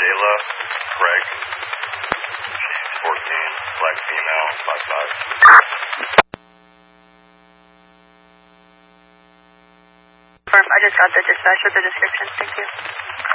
Jayla Craig. She's 14, black female, 5'5". I just got the dispatch with the description. Thank you.